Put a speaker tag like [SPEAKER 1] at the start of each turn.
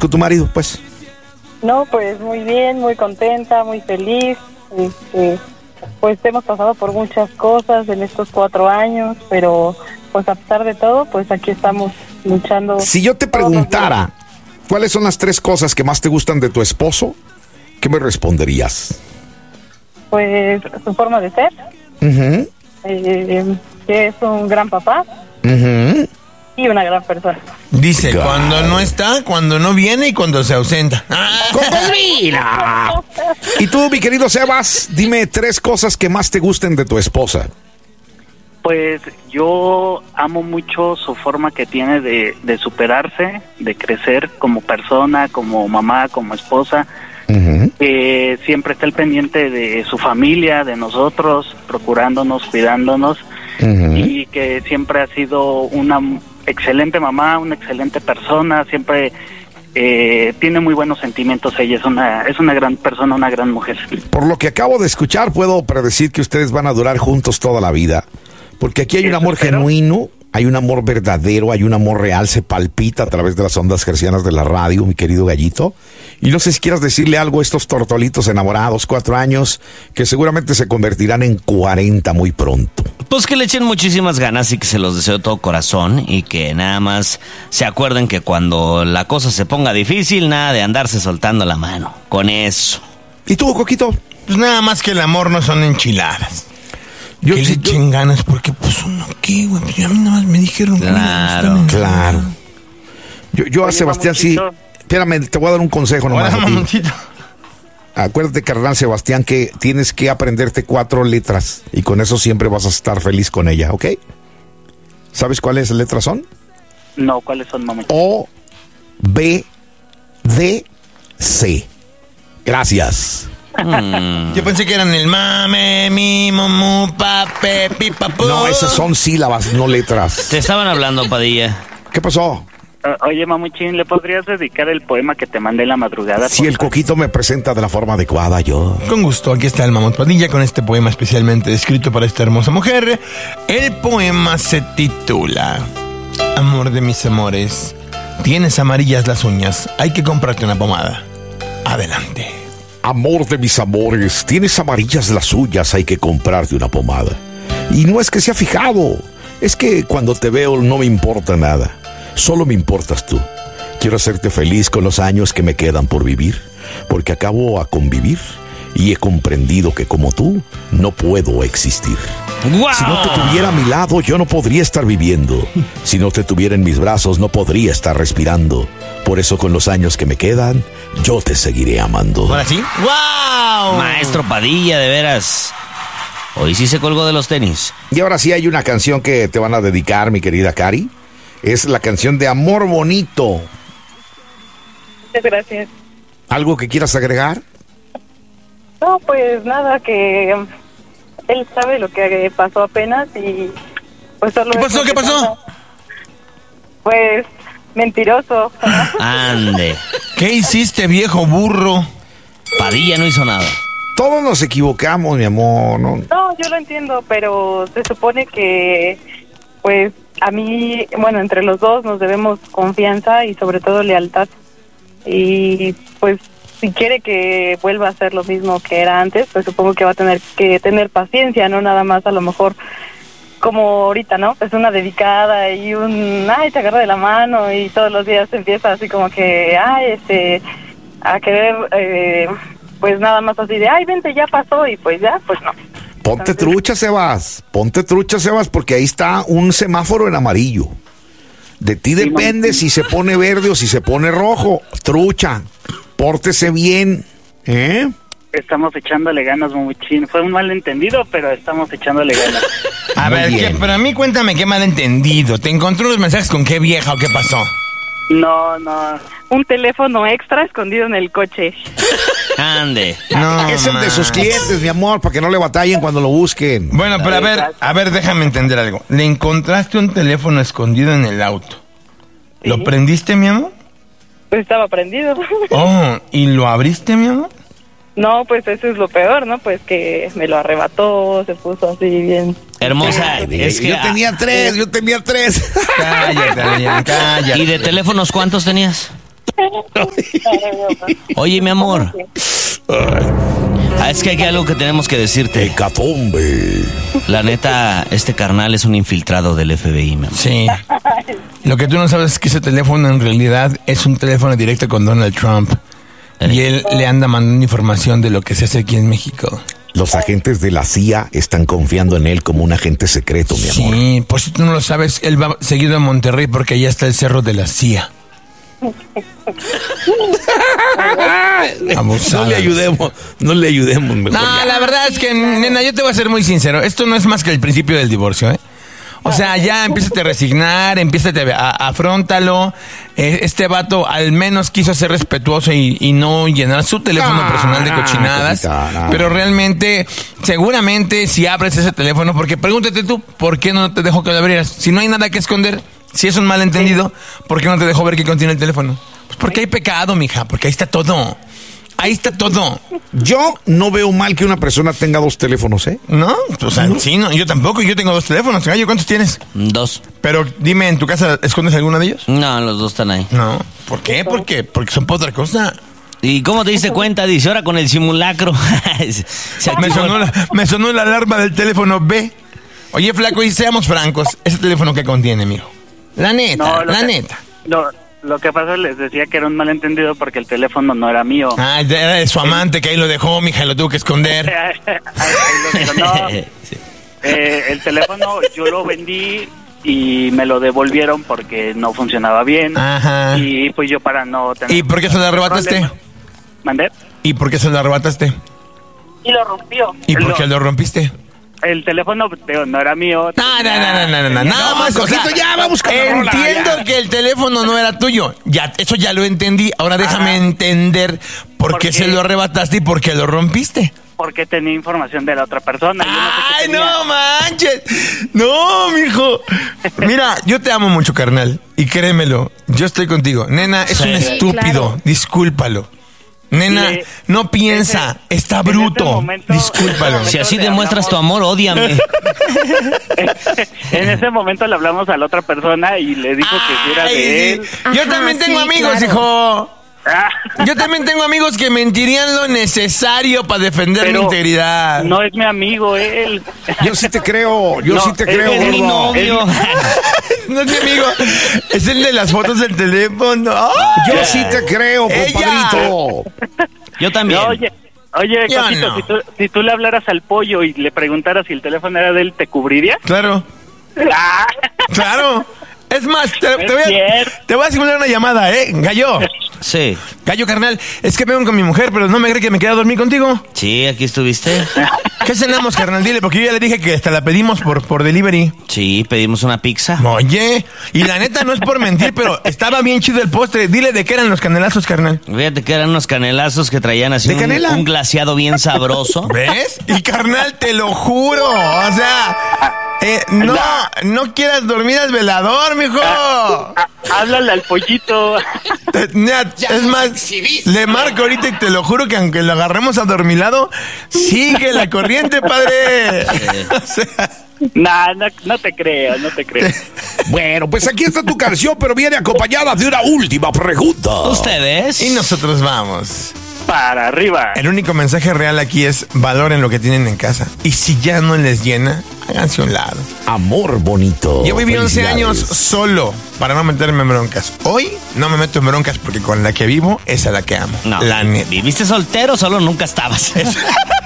[SPEAKER 1] con tu marido, pues?
[SPEAKER 2] No, pues muy bien, muy contenta, muy feliz. Pues hemos pasado por muchas cosas en estos 4 años, pero pues a pesar de todo, pues aquí estamos luchando.
[SPEAKER 1] Si yo te preguntara, ¿cuáles son las 3 cosas que más te gustan de tu esposo? ¿Qué me responderías?
[SPEAKER 2] Pues su forma de ser, que es un gran papá y una gran persona.
[SPEAKER 3] Dice, cuando no está, cuando no viene y cuando se ausenta.
[SPEAKER 1] ¡Cocodrila! Y tú, mi querido Sebas, dime 3 cosas que más te gusten de tu esposa.
[SPEAKER 4] Pues yo amo mucho su forma que tiene de superarse, de crecer como persona, como mamá, como esposa. Siempre está al pendiente de su familia, de nosotros, procurándonos, cuidándonos, y que siempre ha sido una excelente mamá, una excelente persona, siempre tiene muy buenos sentimientos. Ella es una gran persona, una gran mujer.
[SPEAKER 1] Por lo que acabo de escuchar, puedo predecir que ustedes van a durar juntos toda la vida, porque aquí hay un amor genuino, hay un amor verdadero, hay un amor real, se palpita a través de las ondas hercianas de la radio, mi querido Gallito. Y no sé si quieras decirle algo a estos tortolitos enamorados, 4 años, que seguramente se convertirán en 40 muy pronto.
[SPEAKER 5] Pues que le echen muchísimas ganas y que se los deseo de todo corazón, y que nada más se acuerden que cuando la cosa se ponga difícil, nada de andarse soltando la mano. Con eso.
[SPEAKER 1] ¿Y tú, Coquito?
[SPEAKER 3] Pues nada más que el amor no son enchiladas. Que le echen ganas, porque pues uno qué, güey, pues a mí nada más me dijeron que
[SPEAKER 1] Claro. Yo a Sebastián sí. Espérame, te voy a dar un consejo nomás. Acuérdate, carnal Sebastián, que tienes que aprenderte 4 letras y con eso siempre vas a estar feliz con ella, ¿ok? ¿Sabes cuáles letras son?
[SPEAKER 4] No, ¿cuáles son, mamá?
[SPEAKER 1] O, B, D, C. Gracias.
[SPEAKER 3] Yo pensé que eran el mame, mi, momu, pape, pipapu.
[SPEAKER 1] No, esas son sílabas, no letras.
[SPEAKER 5] Te estaban hablando, Padilla.
[SPEAKER 1] ¿Qué pasó?
[SPEAKER 4] Oye, mamuchín, ¿le podrías dedicar el poema que te mandé en la madrugada?
[SPEAKER 1] Si el Coquito me presenta de la forma adecuada, yo...
[SPEAKER 3] Con gusto, aquí está el Mamut Padilla con este poema especialmente escrito para esta hermosa mujer. El poema se titula Amor de mis amores, tienes amarillas las uñas, hay que comprarte una pomada. Adelante.
[SPEAKER 1] Amor de mis amores, tienes amarillas las uñas, hay que comprarte una pomada. Y no es que sea fijado, es que cuando te veo no me importa nada. Solo me importas tú. Quiero hacerte feliz con los años que me quedan por vivir, porque acabo a convivir y he comprendido que como tú no puedo existir.
[SPEAKER 5] ¡Wow!
[SPEAKER 1] Si no te tuviera a mi lado, yo no podría estar viviendo. Si no te tuviera en mis brazos, no podría estar respirando. Por eso con los años que me quedan, yo te seguiré amando.
[SPEAKER 3] ¿Ahora sí? ¡Wow!
[SPEAKER 5] Maestro Padilla, de veras. Hoy sí se colgó de los tenis.
[SPEAKER 1] Y ahora sí hay una canción que te van a dedicar, mi querida Cari. Es la canción de Amor Bonito.
[SPEAKER 2] Muchas gracias.
[SPEAKER 1] ¿Algo que quieras agregar?
[SPEAKER 2] No, pues nada, que él sabe lo que pasó apenas y pues solo...
[SPEAKER 3] ¿Qué pasó?
[SPEAKER 2] Pues mentiroso.
[SPEAKER 5] Ande.
[SPEAKER 3] ¿Qué hiciste, viejo burro?
[SPEAKER 5] Padilla no hizo nada.
[SPEAKER 1] Todos nos equivocamos, mi amor, ¿no?
[SPEAKER 2] No, yo lo entiendo, pero se supone que pues a mí, bueno, entre los dos nos debemos confianza y sobre todo lealtad. Y pues si quiere que vuelva a hacer lo mismo que era antes, pues supongo que va a tener que tener paciencia, no nada más a lo mejor como ahorita, ¿no? Pues una dedicada y ay, te agarra de la mano y todos los días empieza así como que, a querer, pues nada más así de, ay, vente, ya pasó y pues ya, pues no.
[SPEAKER 1] Ponte trucha, Sebas, porque ahí está un semáforo en amarillo. De ti depende si se pone verde o si se pone rojo. Trucha, pórtese bien, ¿eh?
[SPEAKER 4] Estamos echándole ganas, mamuchín. Fue un malentendido, pero estamos echándole ganas.
[SPEAKER 3] A ver, pero a mí cuéntame qué malentendido. ¿Te encontró los mensajes con qué vieja o qué pasó?
[SPEAKER 4] No.
[SPEAKER 2] Un teléfono extra escondido en el coche.
[SPEAKER 5] Ande.
[SPEAKER 3] No,
[SPEAKER 1] es el de sus clientes, mi amor, para que no le batallen cuando lo busquen.
[SPEAKER 3] Bueno, pero a ver, déjame entender algo. Le encontraste un teléfono escondido en el auto.
[SPEAKER 2] Sí.
[SPEAKER 3] ¿Lo prendiste, mi amor?
[SPEAKER 2] Pues estaba prendido.
[SPEAKER 3] Oh, ¿y lo abriste, mi amor?
[SPEAKER 2] No, pues eso es lo peor, ¿no? Pues que me lo arrebató, se puso así bien.
[SPEAKER 5] Hermosa, es que...
[SPEAKER 1] Yo tenía tres.
[SPEAKER 3] Cállate.
[SPEAKER 5] ¿Y de teléfonos cuántos tenías? Oye, mi amor. Es que hay algo que tenemos que decirte.
[SPEAKER 1] Hecatombe.
[SPEAKER 5] La neta, este carnal es un infiltrado del FBI, mi amor.
[SPEAKER 3] Sí. Lo que tú no sabes es que ese teléfono en realidad es un teléfono directo con Donald Trump. Y él le anda mandando información de lo que se hace aquí en México.
[SPEAKER 1] Los agentes de la CIA están confiando en él como un agente secreto, mi amor.
[SPEAKER 3] Sí, por si tú no lo sabes, él va seguido a Monterrey porque allá está el cerro de la CIA.
[SPEAKER 1] No le ayudemos, mejor.
[SPEAKER 3] No, la verdad es que, nena, yo te voy a ser muy sincero. Esto no es más que el principio del divorcio, ¿eh? O sea, ya empiézate a resignar, afróntalo. Este vato al menos quiso ser respetuoso y no llenar su teléfono personal de cochinadas. Pero realmente, seguramente, si abres ese teléfono, porque pregúntate tú, ¿por qué no te dejó que lo abrieras? Si no hay nada que esconder, si es un malentendido, ¿por qué no te dejó ver qué contiene el teléfono? Pues porque hay pecado, mija, porque ahí está todo. Ahí está todo.
[SPEAKER 1] Yo no veo mal que una persona tenga 2 teléfonos, ¿eh?
[SPEAKER 3] ¿No? O sea, sí, no, yo tampoco. Yo tengo 2 teléfonos. Gallo, ¿cuántos tienes?
[SPEAKER 5] 2.
[SPEAKER 3] Pero dime, ¿en tu casa escondes alguno de ellos?
[SPEAKER 5] No, los 2 están ahí.
[SPEAKER 3] No. ¿Por qué? Porque son para otra cosa.
[SPEAKER 5] ¿Y cómo te diste cuenta? Dice, ahora con el simulacro.
[SPEAKER 3] Me sonó la alarma del teléfono B. Oye, flaco, y seamos francos. ¿Ese teléfono qué contiene, mijo? La neta, neta.
[SPEAKER 4] Lo que pasa, les decía que era un malentendido porque el teléfono no era mío.
[SPEAKER 3] Ah, era de su amante que ahí lo dejó, mija, y lo tuvo que esconder.
[SPEAKER 4] El teléfono yo lo vendí y me lo devolvieron porque no funcionaba bien.
[SPEAKER 3] Ajá.
[SPEAKER 4] Y pues yo para no tener...
[SPEAKER 3] ¿Y por qué se lo arrebataste?
[SPEAKER 4] ¿Mandé?
[SPEAKER 3] ¿Y por qué se lo arrebataste?
[SPEAKER 2] Y lo rompió.
[SPEAKER 3] ¿Y por qué lo rompiste?
[SPEAKER 4] El teléfono no era mío.
[SPEAKER 3] No. Nada más. O sea,
[SPEAKER 1] ya vamos con la rola,
[SPEAKER 3] entiendo
[SPEAKER 1] ya.
[SPEAKER 3] que el teléfono no era tuyo. Ya, eso ya lo entendí. Ahora déjame entender por qué se lo arrebataste y por qué lo rompiste.
[SPEAKER 4] Porque tenía información de la otra persona.
[SPEAKER 3] ¡Ay, no manches! ¡No, mijo! Mira, yo te amo mucho, carnal. Y créemelo, yo estoy contigo. Nena, es un estúpido. Claro. Discúlpalo. Nena, no piensa, está bruto. Discúlpalo.
[SPEAKER 5] Si así demuestras tu amor, ódiame.
[SPEAKER 4] En ese momento le hablamos a la otra persona y le dijo que era de él.
[SPEAKER 3] Yo también tengo amigos, claro. Hijo. Yo también tengo amigos que mentirían lo necesario para defender mi integridad.
[SPEAKER 4] No es mi amigo él.
[SPEAKER 1] Yo sí te creo,
[SPEAKER 5] es mi novio.
[SPEAKER 3] No es mi amigo, es el de las fotos del teléfono.
[SPEAKER 1] Yo sí te creo, compadrito.
[SPEAKER 5] Yo también.
[SPEAKER 4] No, oye, Cosito, no. si tú le hablaras al pollo y le preguntaras si el teléfono era de él, ¿te cubriría?
[SPEAKER 3] Claro. Claro. Es más, te voy a simular una llamada, Gallo.
[SPEAKER 5] Sí.
[SPEAKER 3] Gallo, carnal, es que vengo con mi mujer, pero no me cree que me quedé a dormir contigo.
[SPEAKER 5] Sí, aquí estuviste.
[SPEAKER 3] ¿Qué cenamos, carnal? Dile, porque yo ya le dije que hasta la pedimos por delivery.
[SPEAKER 5] Sí, pedimos una pizza.
[SPEAKER 3] Oye, y la neta no es por mentir, pero estaba bien chido el postre. Dile de qué eran los canelazos, carnal.
[SPEAKER 5] Fíjate que eran unos canelazos que traían así un glaseado bien sabroso.
[SPEAKER 3] ¿Ves? Y carnal, te lo juro, o sea... no quieras dormir al velador, mijo.
[SPEAKER 4] Háblale al pollito.
[SPEAKER 3] Es más, le marco ahorita y te lo juro que aunque lo agarremos adormilado, sigue la corriente, padre.
[SPEAKER 4] O sea... No te creo.
[SPEAKER 1] Bueno, pues aquí está tu canción, pero viene acompañada de una última pregunta.
[SPEAKER 5] ¿Ustedes?
[SPEAKER 3] Y nosotros vamos
[SPEAKER 4] para arriba.
[SPEAKER 3] El único mensaje real aquí es: valoren lo que tienen en casa. Y si ya no les llena, háganse a un lado.
[SPEAKER 1] Amor bonito.
[SPEAKER 3] Yo viví 11 años solo para no meterme en broncas. Hoy no me meto en broncas porque con la que vivo es a la que amo.
[SPEAKER 5] No,
[SPEAKER 3] la neta.
[SPEAKER 5] ¿Viviste soltero? Solo nunca estabas.